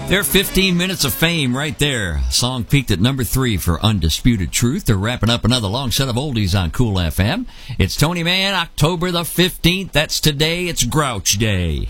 Their 15 minutes of fame right there. Song peaked at number 3 for Undisputed Truth. They're wrapping up another long set of oldies on Cool FM. It's Tony Mann, October the 15th. That's today. It's Grouch Day.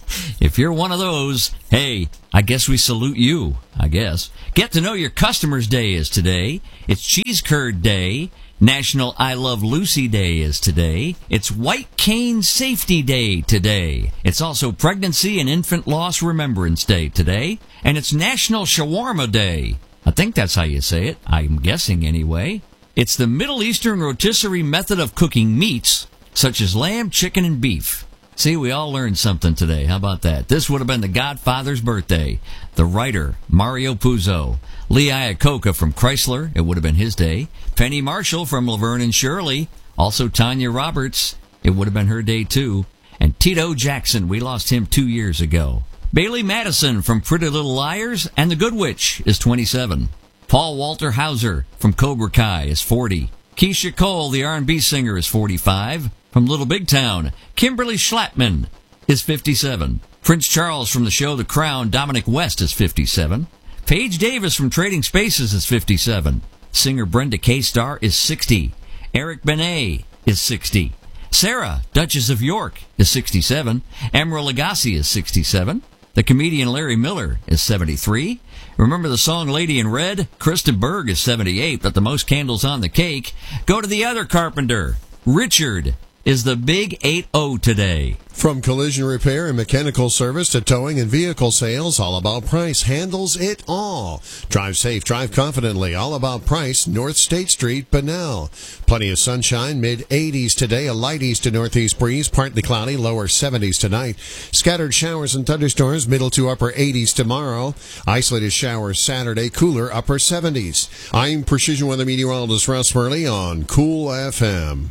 If you're one of those, hey, I guess we salute you, I guess. Get to know your customers day is today. It's Cheese Curd Day. National I Love Lucy Day is today. It's White Cane Safety Day today. It's also Pregnancy and Infant Loss Remembrance Day today. And it's National Shawarma Day. I think that's how you say it. I'm guessing anyway. It's the Middle Eastern rotisserie method of cooking meats, such as lamb, chicken, and beef. See, we all learned something today. How about that? This would have been the Godfather's birthday. The writer, Mario Puzo. Lee Iacocca from Chrysler, it would have been his day. Penny Marshall from Laverne and Shirley. Also Tanya Roberts, it would have been her day too. And Tito Jackson, we lost him 2 years ago. Bailey Madison from Pretty Little Liars and The Good Witch is 27. Paul Walter Hauser from Cobra Kai is 40. Keisha Cole, the R&B singer, is 45. From Little Big Town, Kimberly Schlappman is 57. Prince Charles from the show The Crown, Dominic West, is 57. Paige Davis from Trading Spaces is 57. Singer Brenda K-Star is 60. Eric Benet is 60. Sarah, Duchess of York, is 67. Emeril Lagasse is 67. The comedian Larry Miller is 73. Remember the song Lady in Red? Kristen Berg is 78, but the most candles on the cake go to the other Carpenter. Richard is the big 8-0 today. From collision repair and mechanical service to towing and vehicle sales, All About Price handles it all. Drive safe, drive confidently. All About Price, North State Street, Bunnell. Plenty of sunshine, mid-80s today, a light east to northeast breeze, partly cloudy, lower 70s tonight. Scattered showers and thunderstorms, middle to upper 80s tomorrow. Isolated showers Saturday, cooler upper 70s. I'm Precision Weather Meteorologist Russ Murley on Cool FM.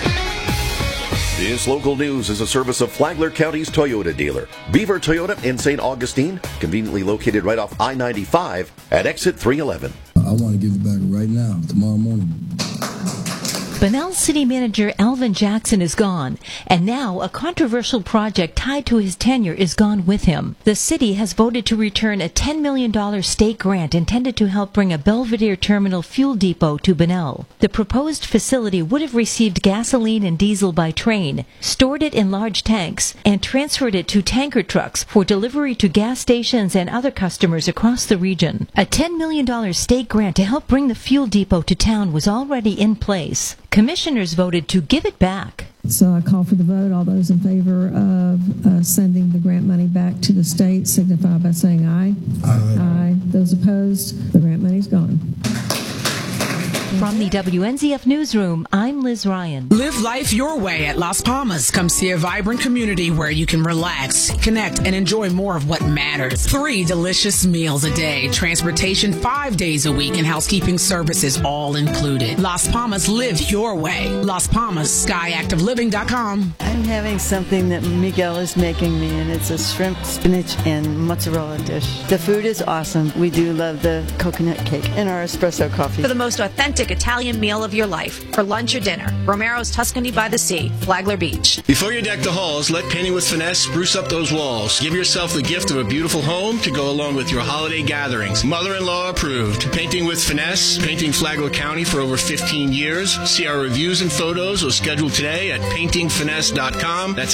This local news is a service of Flagler County's Toyota dealer, Beaver Toyota in St. Augustine, conveniently located right off I-95 at exit 311. I want to give it back right now, tomorrow morning. Bunnell City Manager Alvin Jackson is gone, and now a controversial project tied to his tenure is gone with him. The city has voted to return a $10 million state grant intended to help bring a Belvedere Terminal fuel depot to Bunnell. The proposed facility would have received gasoline and diesel by train, stored it in large tanks, and transferred it to tanker trucks for delivery to gas stations and other customers across the region. A $10 million state grant to help bring the fuel depot to town was already in place. Commissioners voted to give it back. So I call for the vote. All those in favor of sending the grant money back to the state signify by saying aye. Aye. Aye. Those opposed, the grant money's gone. From the WNZF Newsroom, I'm Liz Ryan. Live life your way at Las Palmas. Come see a vibrant community where you can relax, connect, and enjoy more of what matters. 3 delicious meals a day, transportation 5 days a week, and housekeeping services all included. Las Palmas, live your way. Las Palmas, skyactiveliving.com. I'm having something that Miguel is making me, and it's a shrimp, spinach, and mozzarella dish. The food is awesome. We do love the coconut cake and our espresso coffee. For the most authentic Italian meal of your life, for lunch or dinner, Romero's Tuscany by the Sea, Flagler Beach. Before you deck the halls, let Painting with Finesse spruce up those walls. Give yourself the gift of a beautiful home to go along with your holiday gatherings. Mother-in-law approved. Painting with Finesse, painting Flagler County for over 15 years. See our reviews and photos or schedule today at paintingfinesse.com. That's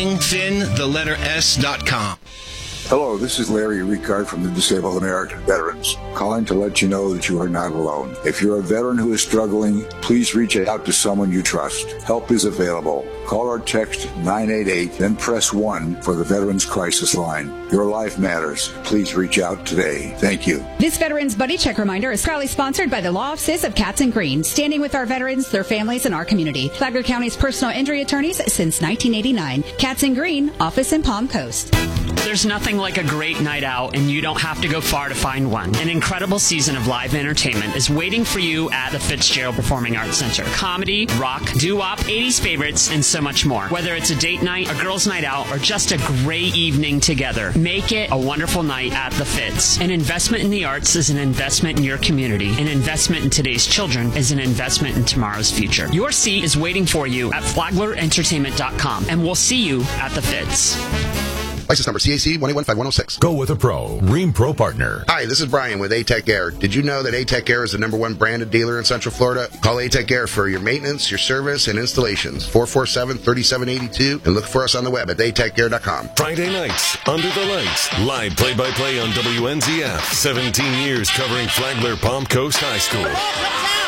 paintingfin.s.com. Hello, this is Larry Ricard from the Disabled American Veterans, calling to let you know that you are not alone. If you're a veteran who is struggling, please reach out to someone you trust. Help is available. Call or text 988, then press 1 for the Veterans Crisis Line. Your life matters. Please reach out today. Thank you. This Veterans Buddy Check reminder is proudly sponsored by the law offices of Katz & Green, standing with our veterans, their families, and our community. Flagler County's personal injury attorneys since 1989. Katz & Green, office in Palm Coast. There's nothing like a great night out, and you don't have to go far to find one. An incredible season of live entertainment is waiting for you at the Fitzgerald Performing Arts Center. Comedy, rock, doo-wop, 80s favorites, and so much more. Whether it's a date night, a girls' night out, or just a great evening together, make it a wonderful night at the Fitz. An investment in the arts is an investment in your community. An investment in today's children is an investment in tomorrow's future. Your seat is waiting for you at FlaglerEntertainment.com, and we'll see you at the Fitz. License number CAC 1815106. Go with a pro. Rheem Pro Partner. Hi, this is Brian with A-Tech Air. Did you know that A-Tech Air is the #1 branded dealer in Central Florida? Call A-Tech Air for your maintenance, your service, and installations. 447-3782, and look for us on the web at atechair.com. Friday nights, Under the Lights. Live play-by-play on WNZF. 17 years covering Flagler Palm Coast High School.